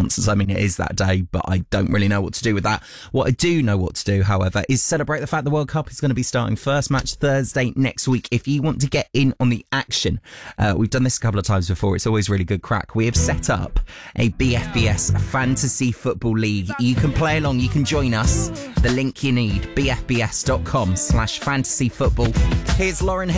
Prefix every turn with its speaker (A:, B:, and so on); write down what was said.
A: nonsense. I mean, it is that day, but I don't really know what to do with that. What I do know what to do, however, is celebrate the fact the World Cup is going to be starting first match Thursday next week. If you want to get in on the action, we've done this a couple of times before. It's always really good crack. We have set up a BFBS Fantasy Football League. You can play along. You can join us. The link you need, bfbs.com/fantasyfootball. Here's Lauren Hill.